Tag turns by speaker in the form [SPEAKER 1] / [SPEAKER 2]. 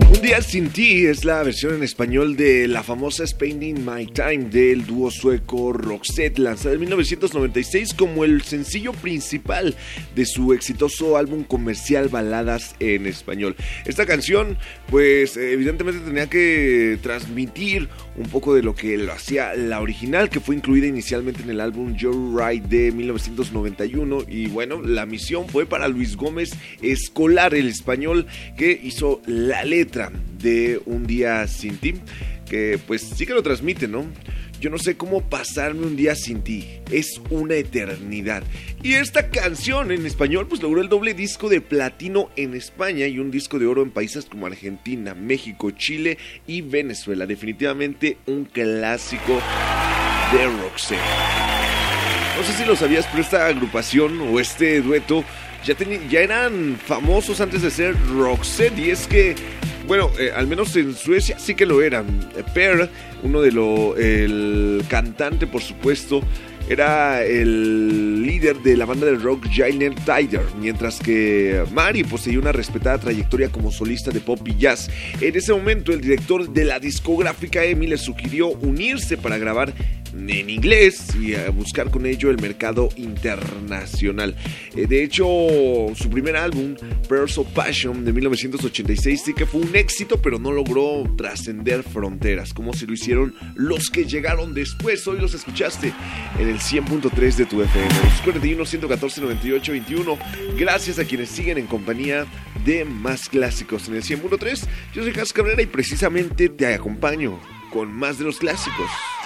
[SPEAKER 1] Un día sin ti es la versión en español de la famosa Spending My Time del dúo sueco Roxette, lanzada en 1996 como el sencillo principal de su exitoso álbum comercial Baladas en Español. Esta canción, pues evidentemente tenía que transmitir un poco de lo que lo hacía la original, que fue incluida inicialmente en el álbum Joyride de 1991, y bueno, la misión fue para Luis Gómez Escolar, el español que hizo la letra de Un día sin ti, que pues sí que lo transmite, ¿no? Yo no sé cómo pasarme un día sin ti, es una eternidad. Y esta canción en español pues logró el doble disco de platino en España y un disco de oro en países como Argentina, México, Chile y Venezuela. Definitivamente un clásico de Roxette. No sé si lo sabías, pero esta agrupación o este dueto ya eran famosos antes de ser Roxette, y es que bueno, al menos en Suecia sí que lo eran. Per, el cantante, por supuesto, era el líder de la banda de rock Giant Tiger, mientras que Mari poseía una respetada trayectoria como solista de pop y jazz. En ese momento, el director de la discográfica EMI le sugirió unirse para grabar en inglés y buscar con ello el mercado internacional. De hecho, su primer álbum, Pearls of Passion, de 1986, sí que fue un éxito, pero no logró trascender fronteras, como si lo hicieron los que llegaron después. Hoy los escuchaste en el 100.3 de tu FM, 41 114 98 21. Gracias a quienes siguen en compañía de Más Clásicos en el 100.3. Yo soy Jas Cabrera y precisamente te acompaño con más de los clásicos.